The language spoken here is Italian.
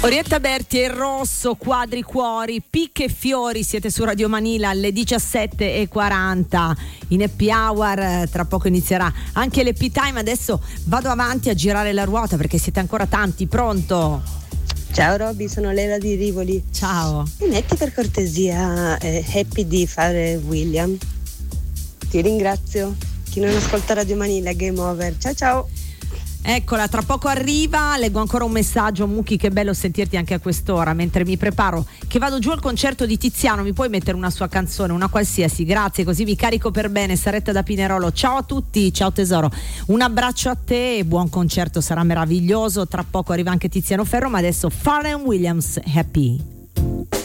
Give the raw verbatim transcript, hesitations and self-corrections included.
Orietta Berti e il rosso, quadri cuori, picche e fiori, siete su Radio Manila alle diciassette e quaranta in Happy Hour. Tra poco inizierà anche l'Happy Time. Adesso vado avanti a girare la ruota perché siete ancora tanti. Pronto? Ciao Robby, sono Lela di Rivoli. Ciao. Mi metti per cortesia eh, Happy di fare William? Ti ringrazio. Chi non ascolta Radio Manila, game over. Ciao ciao. Eccola, tra poco arriva, leggo ancora un messaggio. Mucchi, che bello sentirti anche a quest'ora, mentre mi preparo che vado giù al concerto di Tiziano. Mi puoi mettere una sua canzone, una qualsiasi? Grazie, così vi carico per bene. Saretta da Pinerolo, ciao a tutti, ciao tesoro, un abbraccio a te e buon concerto, sarà meraviglioso. Tra poco arriva anche Tiziano Ferro, ma adesso Pharrell Williams, Happy.